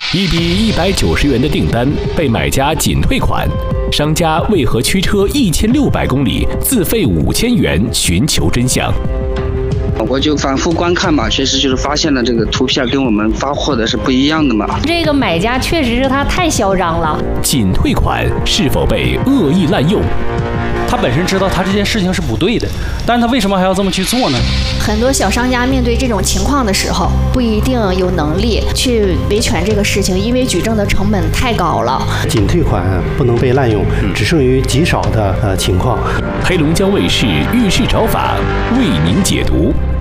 一笔190元的订单被买家仅退款，商家为何驱车1600公里，自费5000元寻求真相？ 我就反复观看嘛，确实就是发现了这个图片跟我们发货的是不一样的嘛。 这个买家确实是他太嚣张了， 仅退款是否被恶意滥用？ 他本身知道他这件事情是不对的，但是他为什么还要这么去做呢？ 很多小商家面对这种情况的时候，不一定有能力去维权这个事情，因为举证的成本太高了。 仅退款不能被滥用，只剩余极少的情况。 黑龙江卫视《遇事找法》为您解读。